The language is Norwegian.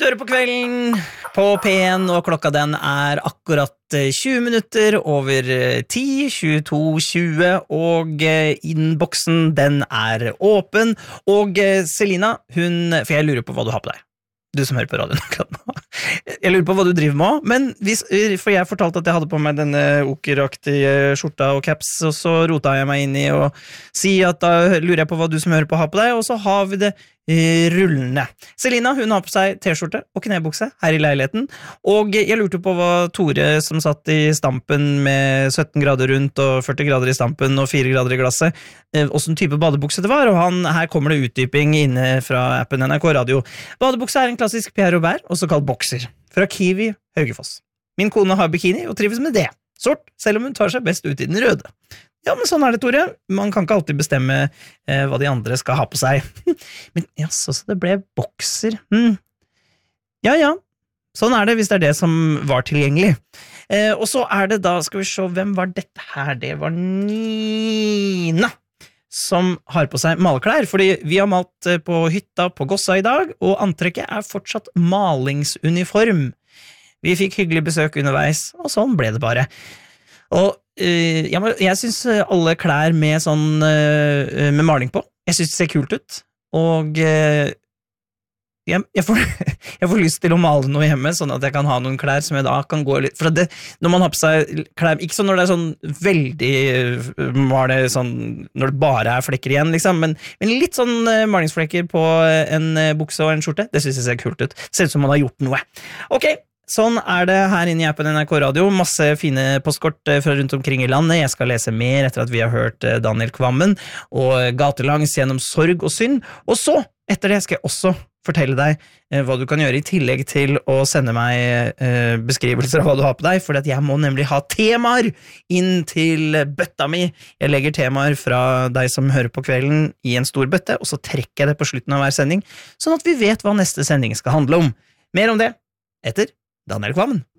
hører på kvelden på P1, og klokka den akkurat 20 minutter over 10, 22:20, og innboksen den åpen. Og Selina, for jeg lurer på hva du har på deg. Du som hører på radioen akkurat nå. Jeg lurer på hva du driver med også, men for jeg fortalte at jeg hadde på meg denne okeraktige skjorta og caps, og så rotet jeg meg inn i å si at da lurer jeg på hva du som hører på har på deg, og så har vi det rullende. Selina, hun har på seg t-skjorte og knebukse her i leiligheten, og jeg lurte på hva Tore som satt i stampen med 17 grader rundt og 40 grader i stampen og 4 grader i glasset, hvordan type badebukse det var, og her kommer det utdyping inne fra appen NRK Radio. Badebukse en klassisk Pierre Robert, også kalt bokser, fra Kiwi Haugefoss. Min kone har bikini og trives med det. Sort, selv om hun tar seg best ut i den røde. Ja, men sånn det, Tore. Man kan ikke alltid bestemme hva de andre skal ha på seg. Men ja, så det ble bokser. Ja. Sånn det hvis det det som var tilgjengelig. Og så det da, skal vi se, hvem var dette her? Det var Nina som har på seg maleklær, fordi vi har malt på hytta på Gossa i dag, og antrekket fortsatt malingsuniform. Vi fikk hyggelig besøk underveis, og sånn ble det bare. Og jeg synes alle klær med med maling på, jeg synes det ser kult ut, og jeg får lyst til å male noe hjemme, sånn at jeg kan ha noen klær som jeg da kan gå litt, for når man har på seg klær, ikke sånn når det sånn veldig male, sånn når det bare flekker igjen, liksom, men litt sånn malingsflekker på en bukse og en skjorte, det synes jeg ser kult ut, det ser ut som man har gjort noe. Ok, sånn det her inne i appen NRK Radio, masse fine postkort fra rundt omkring i landet, jeg skal lese mer etter at vi har hørt Daniel Kvammen, og gatelangs gjennom sorg og synd, og så, etter det skal jeg også fortelle deg hva du kan gjøre i tillegg til å sende meg beskrivelser av hva du har på deg, for jeg må nemlig ha temaer inn til bøtta mi. Jeg legger temaer fra deg som hører på kvelden i en stor bøtte, og så trekker jeg det på slutten av hver sending, sånn at vi vet hva neste sending skal handle om. Mer om det etter Daniel Kvammen.